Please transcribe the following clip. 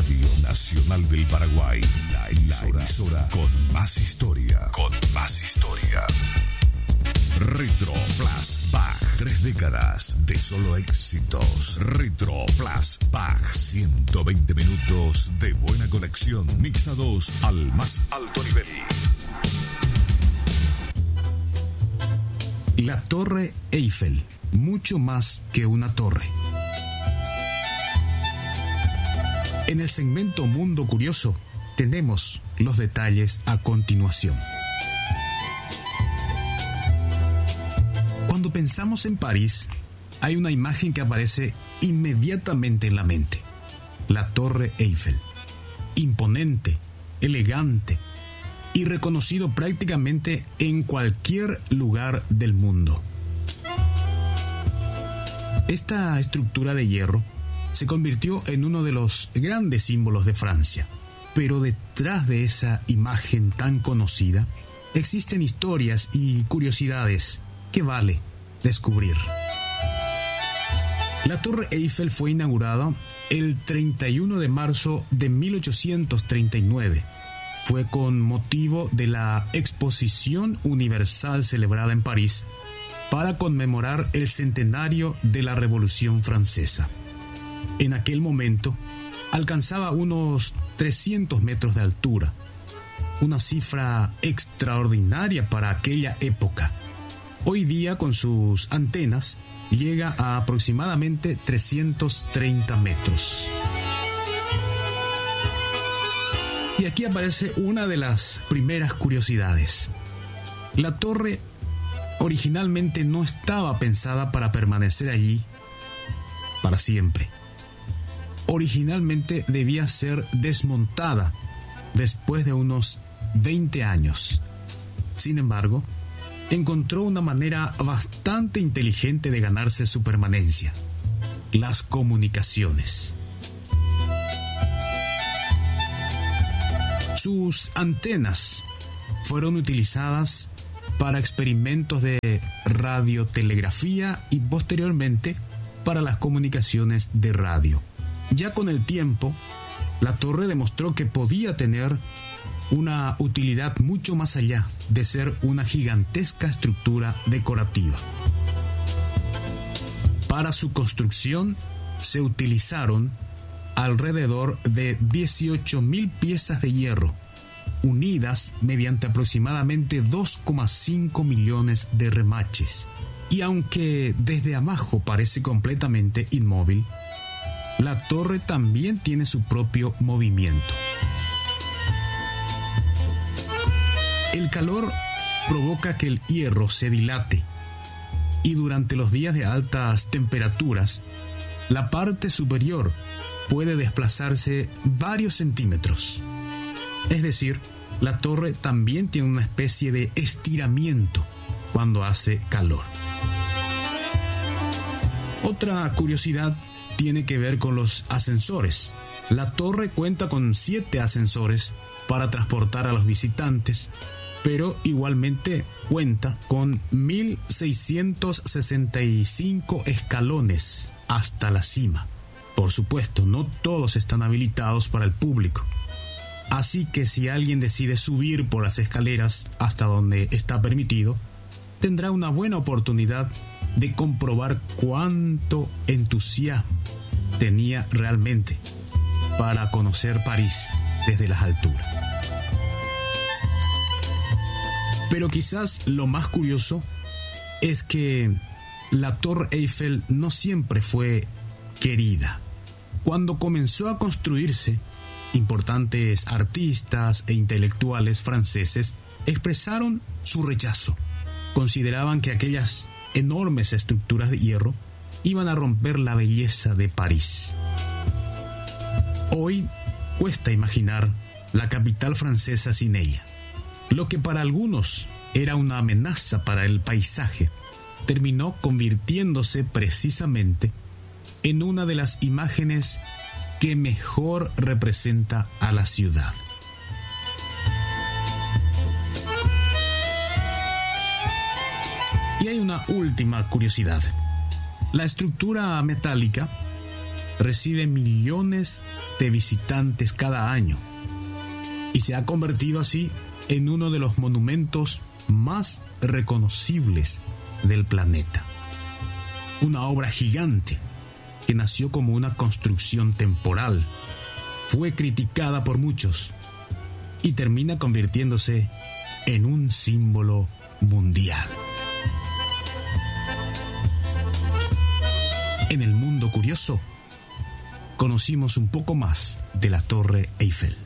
Radio Nacional del Paraguay, la emisora con más historia. Retro Flashback, 3 décadas de solo éxitos. Retro Flashback, 120 minutos de buena colección, mixados al más alto nivel. La Torre Eiffel, mucho más que una torre. En el segmento Mundo Curioso tenemos los detalles a continuación. Cuando pensamos en París, hay una imagen que aparece inmediatamente en la mente. La Torre Eiffel. Imponente, elegante y reconocido prácticamente en cualquier lugar del mundo. Esta estructura de hierro se convirtió en uno de los grandes símbolos de Francia. Pero detrás de esa imagen tan conocida, existen historias y curiosidades que vale descubrir. La Torre Eiffel fue inaugurada el 31 de marzo de 1839. Fue con motivo de la Exposición Universal celebrada en París para conmemorar el centenario de la Revolución Francesa. En aquel momento alcanzaba unos 300 metros de altura, una cifra extraordinaria para aquella época. Hoy día, con sus antenas, llega a aproximadamente 330 metros. Y aquí aparece una de las primeras curiosidades. La torre originalmente no estaba pensada para permanecer allí para siempre. Originalmente debía ser desmontada después de unos 20 años. Sin embargo, encontró una manera bastante inteligente de ganarse su permanencia: las comunicaciones. Sus antenas fueron utilizadas para experimentos de radiotelegrafía y posteriormente para las comunicaciones de radio. Ya con el tiempo, la torre demostró que podía tener una utilidad mucho más allá de ser una gigantesca estructura decorativa. Para su construcción se utilizaron alrededor de 18.000 piezas de hierro, unidas mediante aproximadamente 2,5 millones de remaches. Y aunque desde abajo parece completamente inmóvil, la torre también tiene su propio movimiento. El calor provoca que el hierro se dilate y durante los días de altas temperaturas, la parte superior puede desplazarse varios centímetros. Es decir, la torre también tiene una especie de estiramiento cuando hace calor. Otra curiosidad tiene que ver con los ascensores. La torre cuenta con 7 ascensores para transportar a los visitantes, pero igualmente cuenta con 1.665 escalones hasta la cima. Por supuesto, no todos están habilitados para el público. Así que si alguien decide subir por las escaleras hasta donde está permitido, tendrá una buena oportunidad de comprobar cuánto entusiasmo tenía realmente para conocer París desde las alturas. Pero quizás lo más curioso es que la Torre Eiffel no siempre fue querida. Cuando comenzó a construirse, importantes artistas e intelectuales franceses expresaron su rechazo. Consideraban que aquellas enormes estructuras de hierro iban a romper la belleza de París. Hoy cuesta imaginar la capital francesa sin ella. Lo que para algunos era una amenaza para el paisaje, terminó convirtiéndose precisamente en una de las imágenes que mejor representa a la ciudad. Y hay una última curiosidad. La estructura metálica recibe millones de visitantes cada año y se ha convertido así en uno de los monumentos más reconocibles del planeta. Una obra gigante que nació como una construcción temporal, fue criticada por muchos y termina convirtiéndose en un símbolo mundial. En el mundo curioso, conocimos un poco más de la Torre Eiffel.